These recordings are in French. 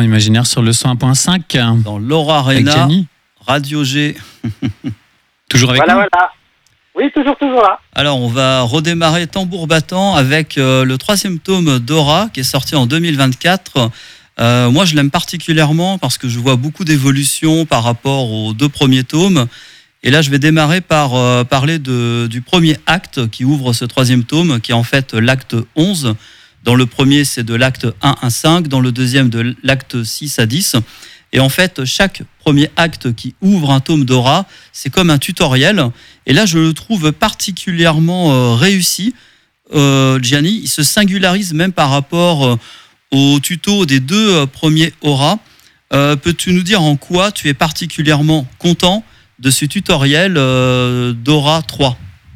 imaginaire sur le 101.5. Dans l'Aura Arena, Radio G. Toujours avec nous. Voilà. Oui, toujours là. Alors, on va redémarrer tambour battant avec le 3e tome d'Aura qui est sorti en 2024. Moi, je l'aime particulièrement parce que je vois beaucoup d'évolution par rapport aux 2 premiers tomes. Et là, je vais démarrer par parler du premier acte qui ouvre ce 3e tome, qui est en fait l'acte 11. Dans le premier, c'est de l'acte 1 à 5. Dans le deuxième, de l'acte 6 à 10. Et en fait, chaque premier acte qui ouvre un tome d'Aura, c'est comme un tutoriel. Et là, je le trouve particulièrement réussi. Gianni, il se singularise même par rapport au tuto des 2 premiers Aura. Peux-tu nous dire en quoi tu es particulièrement content de ce tutoriel d'Aura 3?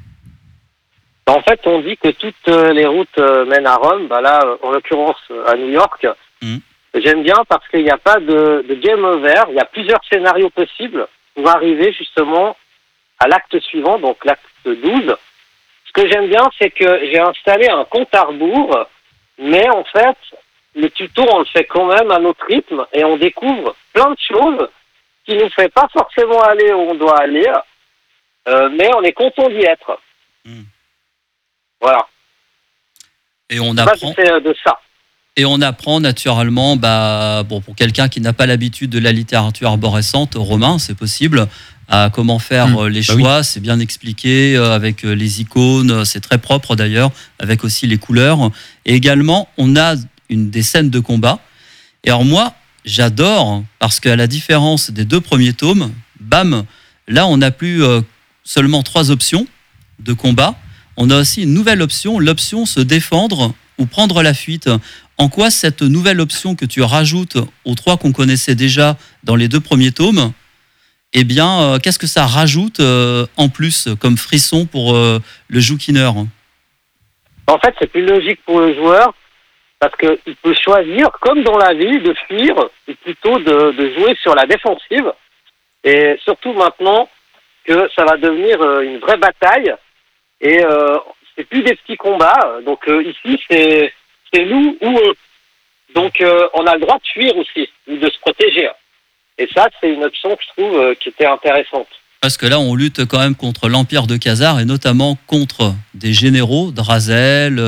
En fait, on dit que toutes les routes mènent à Rome. Là, en l'occurrence, à New York. J'aime bien parce qu'il n'y a pas de game over. Il y a plusieurs scénarios possibles pour arriver justement à l'acte suivant, donc l'acte 12. Ce que j'aime bien, c'est que j'ai installé un compte à rebours, mais en fait, le tuto, on le fait quand même à notre rythme et on découvre plein de choses qui ne nous fait pas forcément aller où on doit aller, mais on est content d'y être. Voilà. Et on apprend. C'est de ça. Et on apprend naturellement, pour quelqu'un qui n'a pas l'habitude de la littérature arborescente, Romain, c'est possible, à comment faire les choix. Oui. C'est bien expliqué avec les icônes, c'est très propre d'ailleurs, avec aussi les couleurs. Et également, on a des scènes de combat. Et alors moi, j'adore, parce qu'à la différence des 2 premiers tomes, là on n'a plus seulement 3 options de combat. On a aussi une nouvelle option, l'option se défendre ou prendre la fuite. En quoi cette nouvelle option que tu rajoutes aux 3 qu'on connaissait déjà dans les 2 premiers tomes, qu'est-ce que ça rajoute en plus comme frisson pour le joukineur? En fait, c'est plus logique pour le joueur parce qu'il peut choisir, comme dans la vie, de fuir ou plutôt de jouer sur la défensive. Et surtout maintenant que ça va devenir une vraie bataille et c'est plus des petits combats. Donc ici, c'est nous ou eux. Donc on a le droit de fuir aussi, ou de se protéger. Et ça, c'est une option que je trouve qui était intéressante. Parce que là, on lutte quand même contre l'Empire de Khazar et notamment contre des généraux, Drazel,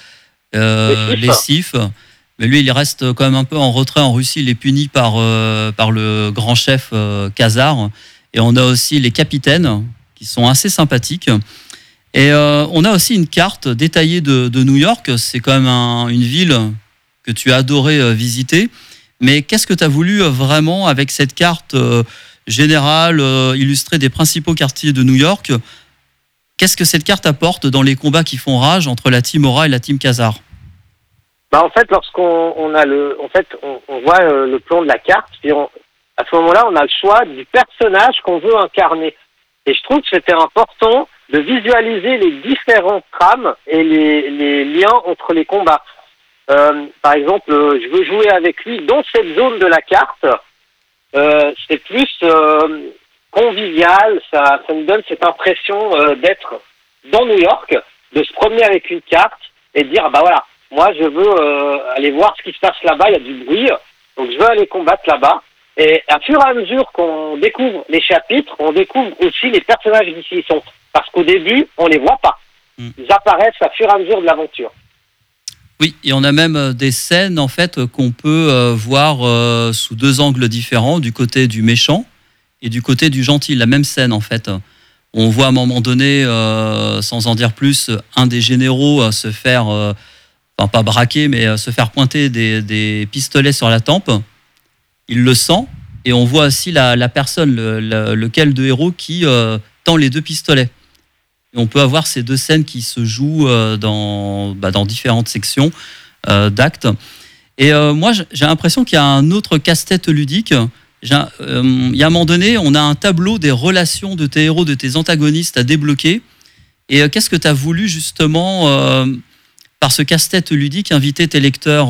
les Sifs. Mais lui, il reste quand même un peu en retrait en Russie. Il est puni par le grand chef Khazar. Et on a aussi les capitaines qui sont assez sympathiques. Et on a aussi une carte détaillée de New York. C'est quand même une ville que tu as adoré visiter. Mais qu'est-ce que tu as voulu vraiment avec cette carte générale illustrée des principaux quartiers de New York? Qu'est-ce que cette carte apporte dans les combats qui font rage entre la team Aura et la team Khazar? En fait, lorsqu'on on voit le plan de la carte, puis à ce moment-là, on a le choix du personnage qu'on veut incarner. Et je trouve que c'était important de visualiser les différentes trames et les liens entre les combats. Par exemple, je veux jouer avec lui dans cette zone de la carte. C'est plus convivial, ça me donne cette impression d'être dans New York, de se promener avec une carte et de dire, voilà, moi je veux aller voir ce qui se passe là-bas, il y a du bruit, donc je veux aller combattre là-bas. Et à fur et à mesure qu'on découvre les chapitres, on découvre aussi les personnages qui y sont. Parce qu'au début, on les voit pas. Ils apparaissent à fur et à mesure de l'aventure. Oui, et on a même des scènes en fait qu'on peut voir sous 2 angles différents, du côté du méchant et du côté du gentil. La même scène en fait. On voit à un moment donné, sans en dire plus, un des généraux se faire, pas braquer, mais se faire pointer des pistolets sur la tempe. Il le sent et on voit aussi la personne, lequel de héros qui tend les 2 pistolets. Et on peut avoir ces 2 scènes qui se jouent dans différentes sections d'actes. Et moi, j'ai l'impression qu'il y a un autre casse-tête ludique. Il y a un moment donné, on a un tableau des relations de tes héros, de tes antagonistes à débloquer. Et qu'est-ce que tu as voulu justement, par ce casse-tête ludique, inviter tes lecteurs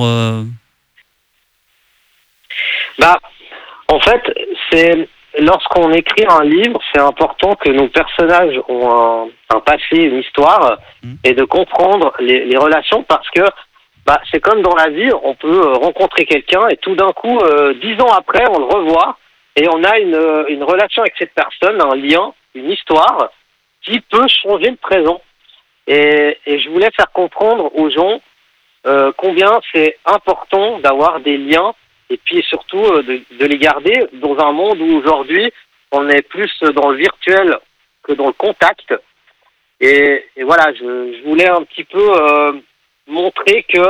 En fait, c'est lorsqu'on écrit un livre, c'est important que nos personnages ont un passé, une histoire, et de comprendre les relations, parce que c'est comme dans la vie, on peut rencontrer quelqu'un et tout d'un coup, 10 ans après, on le revoit et on a une relation avec cette personne, un lien, une histoire qui peut changer le présent. Et je voulais faire comprendre aux gens combien c'est important d'avoir des liens et puis surtout de les garder dans un monde où aujourd'hui on est plus dans le virtuel que dans le contact. Et voilà, je voulais un petit peu montrer que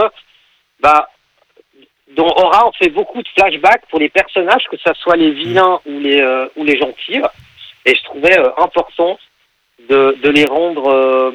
dans Aura on fait beaucoup de flashbacks pour les personnages, que ce soit les vilains ou les gentils. Et je trouvais important de les rendre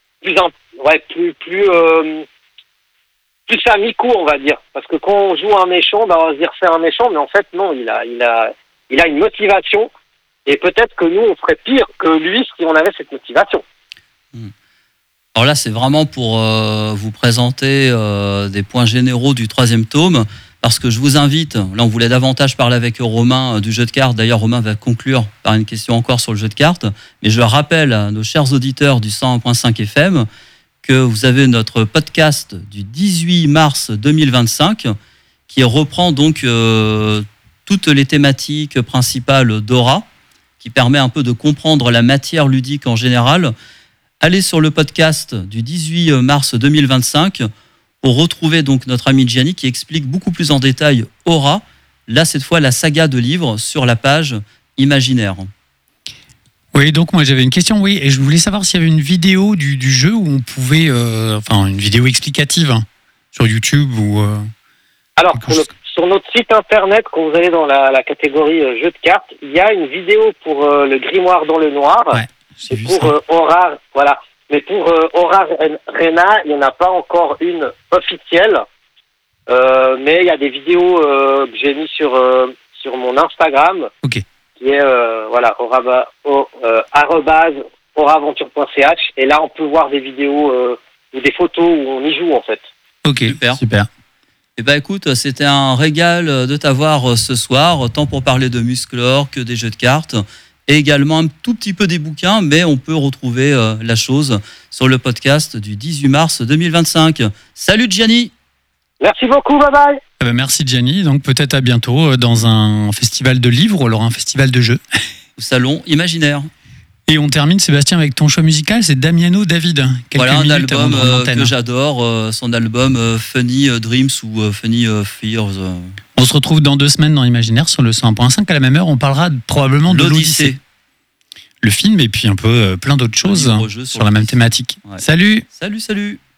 plus amicaux, on va dire. Parce que quand on joue un méchant, on va se dire c'est un méchant, mais en fait non, il a une motivation. Et peut-être que nous, on ferait pire que lui si on avait cette motivation. Alors là, c'est vraiment pour vous présenter des points généraux du 3e tome, parce que je vous invite, là on voulait davantage parler avec Romain du jeu de cartes, d'ailleurs Romain va conclure par une question encore sur le jeu de cartes, mais je rappelle à nos chers auditeurs du 101.5 FM que vous avez notre podcast du 18 mars 2025 qui reprend donc toutes les thématiques principales d'Aura, qui permet un peu de comprendre la matière ludique en général. Allez sur le podcast du 18 mars 2025 pour retrouver donc notre ami Gianni qui explique beaucoup plus en détail Aura, là cette fois la saga de livres sur la page imaginaire. Oui, donc moi j'avais une question, oui, et je voulais savoir s'il y avait une vidéo du jeu où on pouvait, une vidéo explicative sur YouTube ou... Alors, sur notre site internet, quand vous allez dans la catégorie jeux de cartes, il y a une vidéo pour le grimoire dans le noir. Ouais, et pour Aura, voilà. Mais pour Aura Rena, il n'y en a pas encore une officielle. Mais il y a des vidéos que j'ai mis sur mon Instagram. Ok. Qui est @auraventure.ch, et là on peut voir des vidéos ou des photos où on y joue en fait. Ok, super. Eh ben écoute, c'était un régal de t'avoir ce soir, tant pour parler de Musclor que des jeux de cartes, et également un tout petit peu des bouquins, mais on peut retrouver la chose sur le podcast du 18 mars 2025. Salut Gianni. Merci beaucoup, bye bye. Merci Gianni, donc peut-être à bientôt dans un festival de livres ou alors un festival de jeux. Au salon imaginaire. Et on termine, Sébastien, avec ton choix musical, c'est Damiano David. Voilà un album que j'adore, son album Funny Dreams ou Funny Fears. On se retrouve dans 2 semaines dans l'Imaginaire sur le 101.5. À la même heure, on parlera probablement de l'Odyssée. Le film et puis un peu plein d'autres choses sur la même thématique. Ouais. Salut. Salut.